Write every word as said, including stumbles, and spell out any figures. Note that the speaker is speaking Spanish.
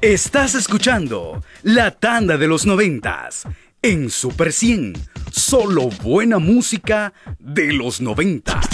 Estás escuchando La Tanda de los Noventas en Super cien. Solo buena música de los noventa.